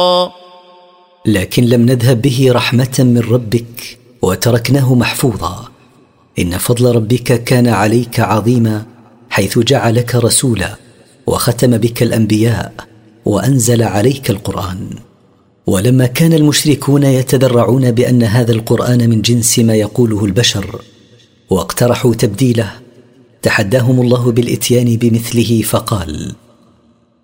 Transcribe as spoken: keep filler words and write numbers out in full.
لكن لم نذهب به رحمة من ربك وتركناه محفوظا. إن فضل ربك كان عليك عظيما، حيث جعلك رسولا وختم بك الأنبياء وأنزل عليك القرآن. ولما كان المشركون يتذرعون بأن هذا القرآن من جنس ما يقوله البشر واقترحوا تبديله، تحداهم الله بالإتيان بمثله فقال: